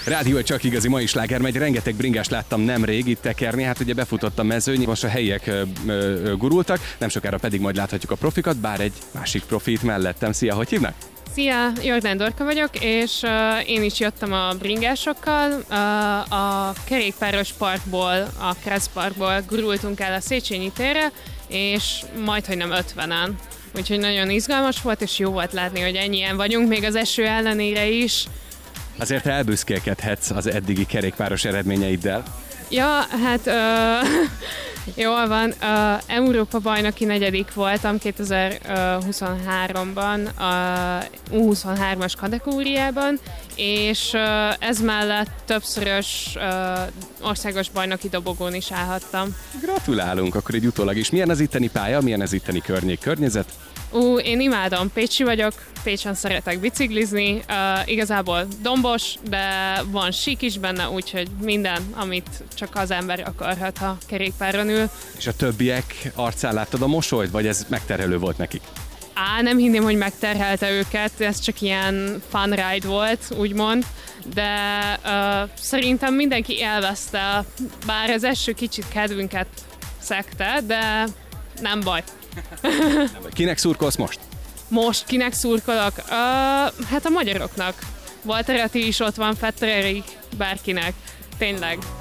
Rádió csak igazi mai sláger megy, rengeteg bringás láttam nemrég itt tekerni, hát ugye befutott a mezőny, most a helyiek gurultak, nem sokára pedig majd láthatjuk a profikat, bár egy másik profit mellettem. Szia, hogy hívnak? Szia, Jordán Dorka vagyok, és én is jöttem a bringásokkal. A kerékpáros parkból, a Kressz Parkból gurultunk el a Széchenyi térre, és majdhogy nem 50-en. Úgyhogy nagyon izgalmas volt, és jó volt látni, hogy ennyien vagyunk, még az eső ellenére is. Azért elbüszkélkedhetsz az eddigi kerékpáros eredményeiddel. Ja, hát jól van. Európa bajnoki negyedik voltam 2023-ban, a U23-as kategóriában, és ez mellett többszörös országos bajnoki dobogón is állhattam. Gratulálunk, akkor egy utólag is. Milyen az itteni pálya, milyen az itteni környezet? Én imádom, pécsi vagyok, Pécsen szeretek biciklizni, igazából dombos, de van sík is benne, úgyhogy minden, amit csak az ember akarhat, ha kerékpáron ül. És a többiek arcán láttad a mosolyt, vagy ez megterhelő volt nekik? Nem hinném, hogy megterhelte őket, ez csak ilyen fun ride volt, úgymond, de szerintem mindenki élvezte, bár az első kicsit kedvünket szekte, de nem baj. Kinek szurkolsz most? Most kinek szurkolok? Hát a magyaroknak. Walter Attila is ott van, Fetter Erik, bárkinek. Tényleg.